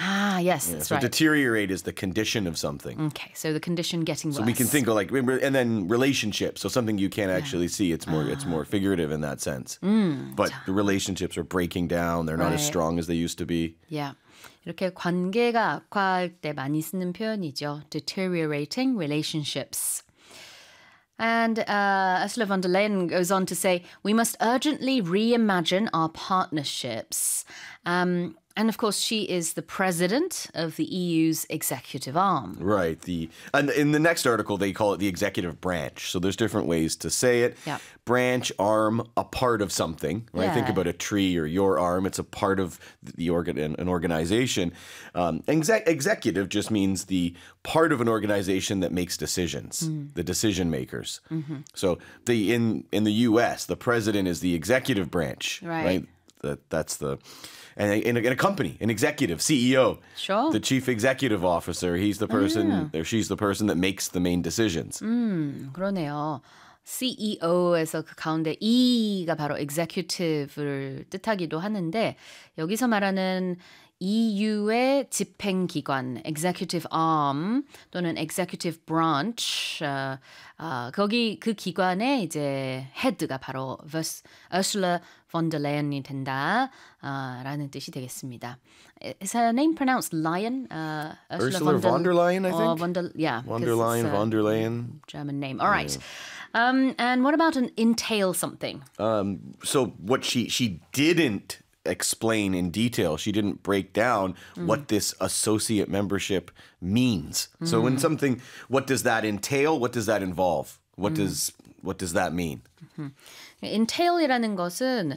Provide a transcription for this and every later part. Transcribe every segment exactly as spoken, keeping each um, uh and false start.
Ah, yes, Yeah, that's so right. deteriorate is the condition of something. Okay, so the condition getting worse. So we can think of like, and then relationships. So something you can't actually see. It's more, it's more figurative in that sense. But the relationships are breaking down. They're not as Right. strong as they used to be. Yeah. 이렇게 관계가 악화할 때 많이 쓰는 표현이죠. Deteriorating relationships. And uh, Ursula von der Leyen goes on to say, we must urgently reimagine our partnerships. Um, and of course, she is the president of the E U's executive arm. Right. The and in the next article, they call it the executive branch. So there's different ways to say it. Yeah. Branch, arm, a part of something. Right. Yeah. Think about a tree or your arm. It's a part of the organ, an organization. Um, exec- executive just means the part of an organization that makes decisions, mm. the decision makers. Mm-hmm. So the in in the U S, the president is the executive branch. Right. Right. That that's the. And in a, in a company, an executive, C E O, sure. the chief executive officer, he's the person, or she's the person that makes the main decisions. 음, 그러네요. 씨이오에서 그 가운데 E가 바로 executive를 뜻하기도 하는데 여기서 말하는 E U의 집행기관, executive arm 또는 executive branch, 어, 어, 거기 그 기관의 이제 head가 바로 Ursula von der Leyen이 된다, 어, 라는 뜻이 되겠습니다. Is her name pronounced Lion? Uh, Ursula, Ursula von der, von der Leyen, I think. Or von der, yeah, von der Leyen, von der Leyen. German name. All right. Yeah. Um, and what about an entail something? Um, so what she she didn't explain in detail. She didn't break down mm. what this associate membership means. Mm. So when something, what does that entail? What does that involve? What mm. does what does that mean? Mm-hmm. entail이라는 것은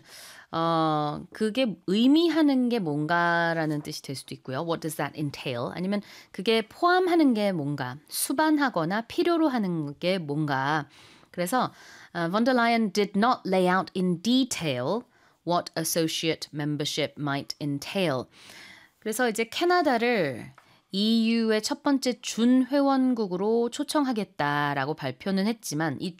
어, 그게 의미하는 게 뭔가라는 뜻이 될 수도 있고요. What does that entail? 아니면 그게 포함하는 게 뭔가, 수반하거나 필요로 하는 게 뭔가. 그래서 uh, von der Leyen did not lay out in detail what associate membership might entail. 그래서 이제 캐나다를 E U의 첫 번째 준회원국으로 초청하겠다라고 발표는 했지만 이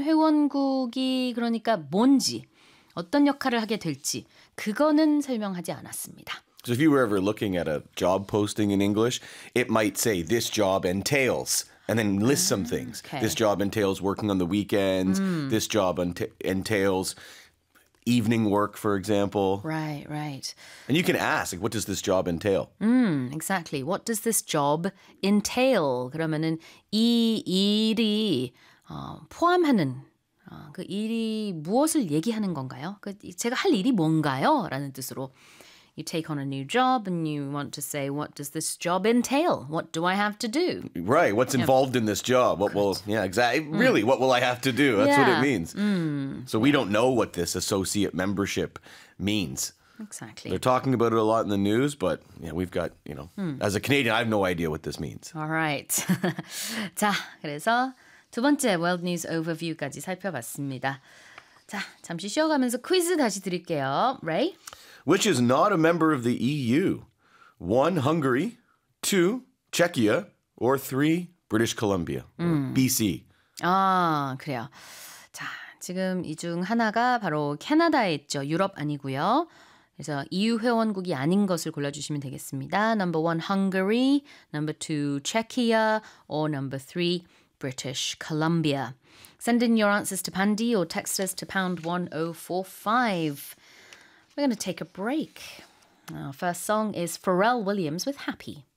준회원국이 그러니까 뭔지, 어떤 역할을 하게 될지 그거는 설명하지 않았습니다. So if you were ever looking at a job posting in English, it might say this job entails and then list some things. Okay. This job entails working on the weekends. Mm. This job ent- entails evening work, for example. Right, right. And you can ask, like, what does this job entail? Mm, exactly. What does this job entail? 그러면은 이 일이 어, 포함하는 어, 그 일이 무엇을 얘기하는 건가요? 그 제가 할 일이 뭔가요? 라는 뜻으로 you take on a new job and you want to say, what does this job entail? What do I have to do? Right. What's involved yeah. in this job? What Good. will, yeah, exactly. Mm. Really, what will I have to do? That's yeah. what it means. Mm. So we don't know what this associate membership means. Exactly. They're talking about it a lot in the news, but yeah, we've got, you know, mm. as a Canadian, I have no idea what this means. All right. 자, 그래서 두 번째 World News Overview까지 살펴봤습니다. 자, 잠시 쉬어가면서 퀴즈 다시 드릴게요. Ray? Which is not a member of the E U? One, Hungary. Two, Czechia. Or three, British Columbia. 음. B C. 아, 그래요. 자, 지금 이 중 하나가 바로 캐나다에 있죠. 유럽 아니고요. 그래서 E U 회원국이 아닌 것을 골라주시면 되겠습니다. Number one, Hungary. Number two, Czechia. Or number three, British Columbia. Send in your answers to Pandy or text us to pound one oh four five. We're going to take a break. Our first song is Pharrell Williams with Happy.